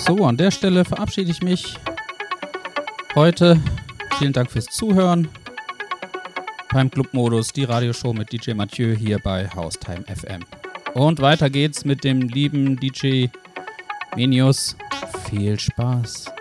So, an der Stelle verabschiede ich mich heute. Vielen Dank fürs Zuhören beim Clubmodus, die Radioshow mit DJ Mathieu hier bei Haustime FM. Und weiter geht's mit dem lieben DJ Menius. Viel Spaß.